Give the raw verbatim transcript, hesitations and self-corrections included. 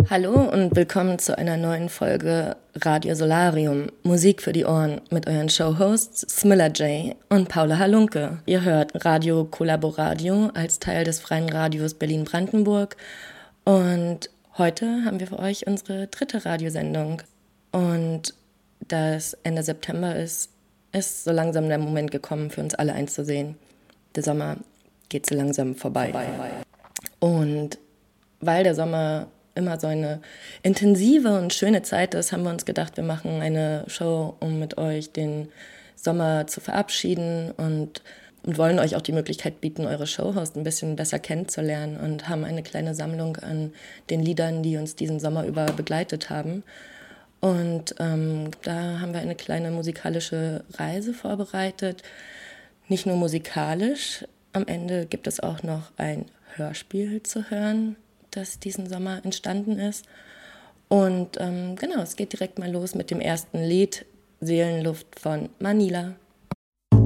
Hallo und willkommen zu einer neuen Folge Radio Solarium, Musik für die Ohren mit euren Showhosts Smilla J und Paula Halunke. Ihr hört Radio Collaboradio als Teil des Freien Radios Berlin-Brandenburg und heute haben wir für euch unsere dritte Radiosendung. Und da es Ende September ist, ist so langsam der Moment gekommen, für uns alle einzusehen. Der Sommer geht so langsam vorbei. Und weil der Sommer immer so eine intensive und schöne Zeit ist, haben wir uns gedacht, wir machen eine Show, um mit euch den Sommer zu verabschieden und, und wollen euch auch die Möglichkeit bieten, eure Showhost ein bisschen besser kennenzulernen und haben eine kleine Sammlung an den Liedern, die uns diesen Sommer über begleitet haben. Und ähm, da haben wir eine kleine musikalische Reise vorbereitet. Nicht nur musikalisch, am Ende gibt es auch noch ein Hörspiel zu hören, das diesen Sommer entstanden ist. Und ähm, genau, es geht direkt mal los mit dem ersten Lied, Seelenluft von Manila.